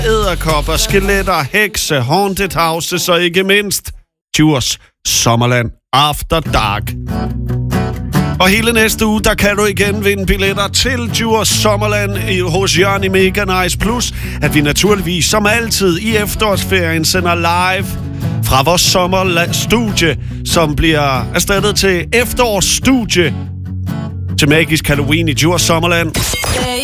edderkopper, skeletter, hekse, haunted houses og ikke mindst Djurs Sommerland After Dark. Og hele næste uge, der kan du igen vinde billetter til Djurs Sommerland hos Jørgen i Mega Nice. Plus, at vi naturligvis som altid i efterårsferien sender live fra vores sommerstudie, som bliver erstattet til efterårsstudie til Magisk Halloween i Djurs Sommerland.